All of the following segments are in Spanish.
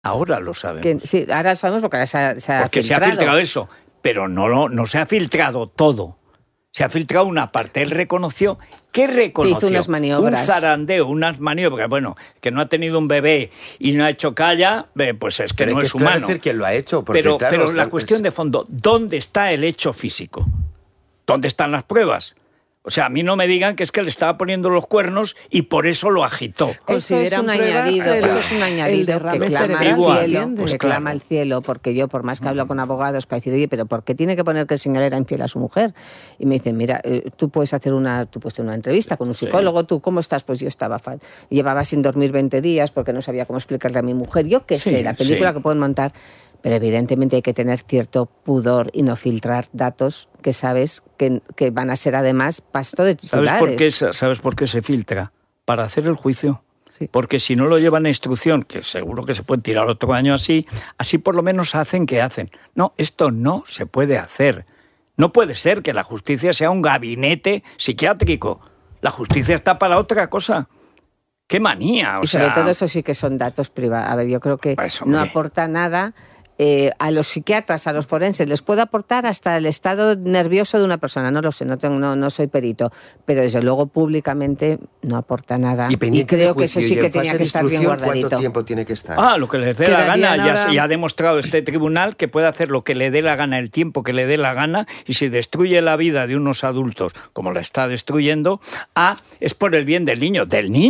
Ahora lo sabemos. Sí, ahora lo sabemos porque se ha porque se ha filtrado eso, pero no se ha filtrado todo. Se ha filtrado una parte. Él reconoció. ¿Qué reconoció? Que hizo unas maniobras. Un zarandeo, unas maniobras. Bueno, que no ha tenido un bebé y no ha hecho calla, pues es que pero no hay es humano. decir quién lo ha hecho. Porque, pero claro, la cuestión de fondo, ¿dónde está el hecho físico? ¿Dónde están las pruebas? O sea, a mí no me digan que es que le estaba poniendo los cuernos y por eso lo agitó. Eso es un añadido que clama al cielo, pues clama al cielo, porque yo, por más que hablo con abogados para decir, oye, pero ¿por qué tiene que poner que el señor era infiel a su mujer? Y me dicen, mira, tú puedes hacer una entrevista con un psicólogo, ¿tú cómo estás? Pues yo estaba llevaba sin dormir 20 días porque no sabía cómo explicarle a mi mujer. Yo qué sé, la película que pueden montar. Pero evidentemente hay que tener cierto pudor y no filtrar datos que sabes que van a ser además pasto de titulares. ¿Sabes por qué se filtra? Para hacer el juicio. Sí. Porque si no lo llevan a instrucción, que seguro que se puede tirar otro año así por lo menos hacen que hacen. No, esto no se puede hacer. No puede ser que la justicia sea un gabinete psiquiátrico. La justicia está para otra cosa. ¡Qué manía! Y sobre todo eso sí que son datos privados. A ver, yo creo que no aporta nada. A los psiquiatras, a los forenses, les puede aportar hasta el estado nervioso de una persona. No lo sé, no soy perito, pero desde luego públicamente no aporta nada. Y creo que eso sí que tenía que estar bien guardadito. ¿Cuánto tiempo tiene que estar? Lo que le dé la gana. Ya ha demostrado este tribunal que puede hacer lo que le dé la gana, el tiempo que le dé la gana, y si destruye la vida de unos adultos, como la está destruyendo, es por el bien del niño,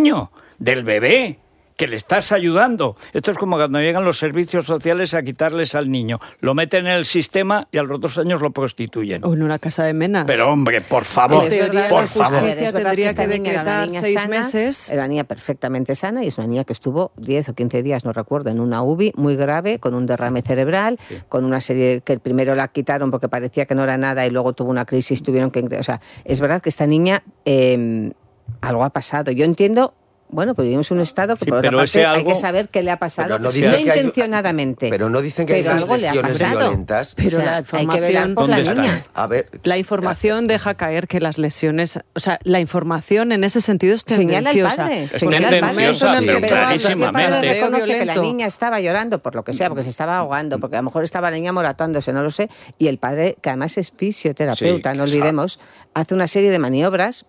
del bebé, que le estás ayudando. Esto es como cuando llegan los servicios sociales a quitarles al niño. Lo meten en el sistema y a los 2 años lo prostituyen. O en una casa de menas. Pero hombre, por favor, por favor. Es verdad que esta niña era una niña 6 meses. Era una niña perfectamente sana y es una niña que estuvo 10 o 15 días, no recuerdo, en una UBI muy grave, con un derrame cerebral, con una serie que primero la quitaron porque parecía que no era nada y luego tuvo una crisis, tuvieron que... O sea, es verdad que esta niña algo ha pasado. Yo entiendo... Bueno, pues vivimos en un estado que por otra parte hay que saber qué le ha pasado, no intencionadamente. Pero no dicen que hay lesiones violentas. Pero la información, hay que velar por la niña. A ver, la información deja caer que las lesiones... O sea, la información en ese sentido es tendenciosa. Señala al padre. Pero clarísimamente. Reconoce que la niña estaba llorando por lo que sea, porque se estaba ahogando, porque a lo mejor estaba la niña moratándose, no lo sé, y el padre, que además es fisioterapeuta, no olvidemos, hace una serie de maniobras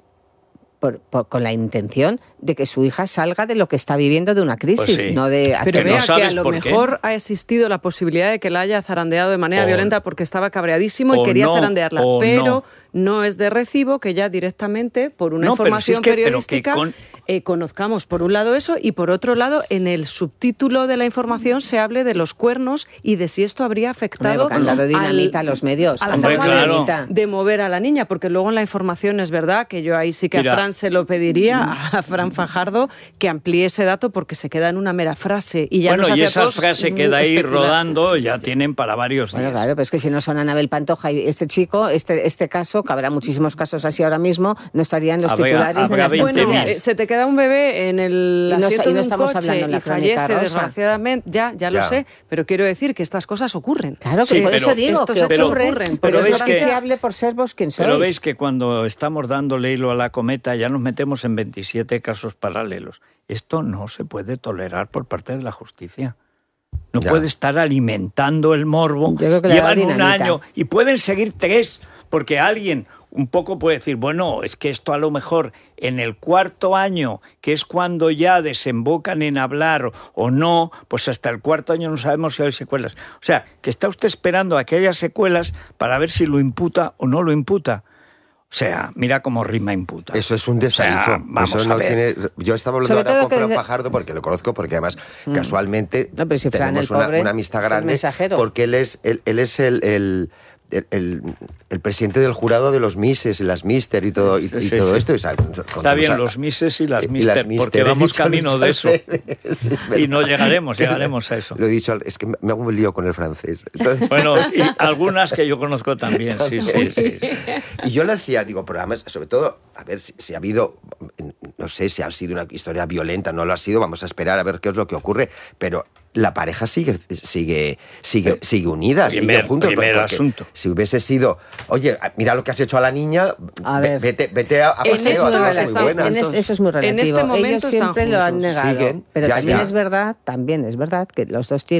con la intención de que su hija salga de lo que está viviendo de una crisis, no de... Pero vea que a lo mejor ha existido la posibilidad de que la haya zarandeado de manera violenta porque estaba cabreadísimo y quería zarandearla, pero no es de recibo que ya directamente, por una información periodística, conozcamos por un lado eso y por otro lado en el subtítulo de la información se hable de los cuernos y de si esto habría afectado han dado dinamita a los medios, a la forma de mover a la niña, porque luego en la información es verdad que yo ahí sí que a Fran se lo pediría, a Fran Fajardo, que amplíe ese dato porque se queda en una mera frase y ya y esa frase queda ahí rodando, ya tienen para varios días. Bueno, claro, pero es que si no son Anabel Pantoja y este chico, este caso, que habrá muchísimos casos así ahora mismo, no estarían los titulares de las tertulias. Se te queda un bebé en el asiento de un coche y fallece desgraciadamente, ya lo sé, pero quiero decir que estas cosas ocurren. Claro, que por eso digo que ocurren, pero es noticiable por ser vos quien sois. Pero veis que cuando estamos dándole hilo a la cometa ya nos metemos en 27 casos paralelos. Esto no se puede tolerar por parte de la justicia. No puede estar alimentando el morbo. Llevan un año y pueden seguir 3, porque alguien un poco puede decir, bueno, es que esto a lo mejor en el 4º año, que es cuando ya desembocan en hablar o no, pues hasta el 4º año no sabemos si hay secuelas. O sea, que está usted esperando a que haya secuelas para ver si lo imputa o no lo imputa. O sea, mira cómo rima imputa. Eso es un desalizo. Eso no tiene... Yo estaba hablando ahora con Fran Fajardo porque lo conozco, porque además casualmente tenemos una amistad grande, porque él es el presidente del jurado de los Misses y las Mister y todo, todo esto. Está bien, los Misses y las Mister, porque vamos camino de eso. Y no llegaremos a eso. Lo he dicho, es que me hago un lío con el francés. Entonces... Bueno, y algunas que yo conozco también, sí. Y yo le decía, digo, pero además, sobre todo, a ver si ha habido, no sé si ha sido una historia violenta, no lo ha sido, vamos a esperar a ver qué es lo que ocurre, pero la pareja sigue unida, sigue juntos. Primer asunto. Si hubiese sido, oye, mira lo que has hecho a la niña, vete a paseo, eso es muy relativo. En este momento ellos siempre lo han negado. Siguen, pero también es verdad que los dos tienen